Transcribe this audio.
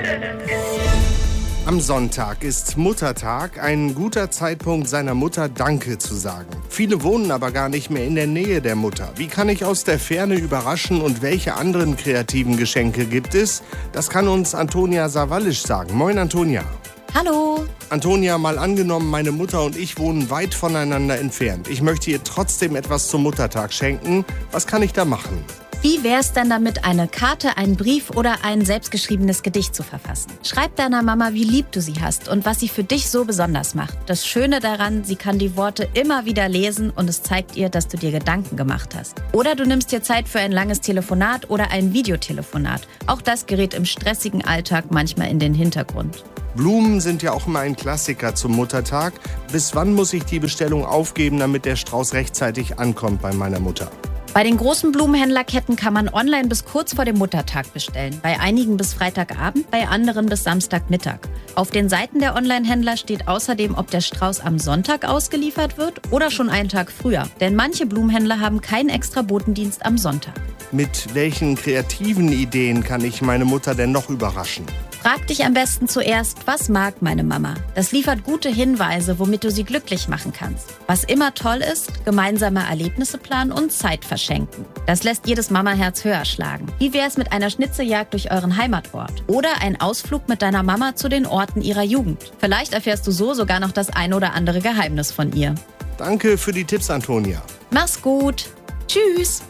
Am Sonntag ist Muttertag, ein guter Zeitpunkt, seiner Mutter Danke zu sagen. Viele wohnen aber gar nicht mehr in der Nähe der Mutter. Wie kann ich aus der Ferne überraschen und welche anderen kreativen Geschenke gibt es? Das kann uns Antonia Sawallisch sagen. Moin, Antonia. Hallo. Antonia, mal angenommen, meine Mutter und ich wohnen weit voneinander entfernt. Ich möchte ihr trotzdem etwas zum Muttertag schenken. Was kann ich da machen? Wie wär's denn damit, eine Karte, einen Brief oder ein selbstgeschriebenes Gedicht zu verfassen? Schreib deiner Mama, wie lieb du sie hast und was sie für dich so besonders macht. Das Schöne daran, sie kann die Worte immer wieder lesen und es zeigt ihr, dass du dir Gedanken gemacht hast. Oder du nimmst dir Zeit für ein langes Telefonat oder ein Videotelefonat. Auch das gerät im stressigen Alltag manchmal in den Hintergrund. Blumen sind ja auch immer ein Klassiker zum Muttertag. Bis wann muss ich die Bestellung aufgeben, damit der Strauß rechtzeitig ankommt bei meiner Mutter? Bei den großen Blumenhändlerketten kann man online bis kurz vor dem Muttertag bestellen. Bei einigen bis Freitagabend, bei anderen bis Samstagmittag. Auf den Seiten der Online-Händler steht außerdem, ob der Strauß am Sonntag ausgeliefert wird oder schon einen Tag früher. Denn manche Blumenhändler haben keinen extra Botendienst am Sonntag. Mit welchen kreativen Ideen kann ich meine Mutter denn noch überraschen? Frag dich am besten zuerst, was mag meine Mama? Das liefert gute Hinweise, womit du sie glücklich machen kannst. Was immer toll ist, gemeinsame Erlebnisse planen und Zeit verschenken. Das lässt jedes Mamaherz höher schlagen. Wie wär's mit einer Schnitzeljagd durch euren Heimatort? Oder ein Ausflug mit deiner Mama zu den Orten ihrer Jugend? Vielleicht erfährst du so sogar noch das ein oder andere Geheimnis von ihr. Danke für die Tipps, Antonia. Mach's gut. Tschüss.